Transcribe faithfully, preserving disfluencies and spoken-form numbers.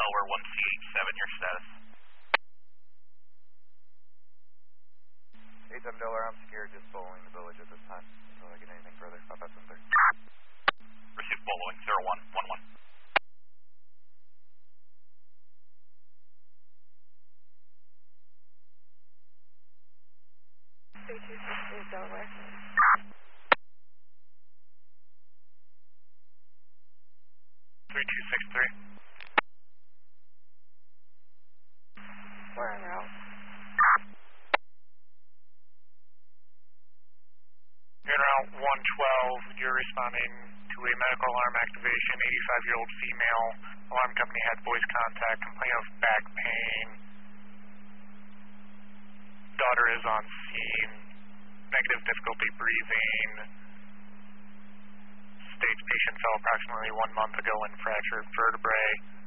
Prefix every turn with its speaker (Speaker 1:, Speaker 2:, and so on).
Speaker 1: Delaware one C H seven, your status.
Speaker 2: eight seven Delaware, I'm scared just following the village at this time until I get anything further. five five seven three.
Speaker 1: Receive following, zero one one one.
Speaker 3: three two six eight Delaware.
Speaker 1: three two six three.
Speaker 3: We're en route.
Speaker 4: You're en route one twelve, you're responding to a medical alarm activation, eighty-five-year-old female, alarm company had voice contact, complaint of back pain, daughter is on scene, negative difficulty breathing, states patient fell approximately one month ago and fractured vertebrae.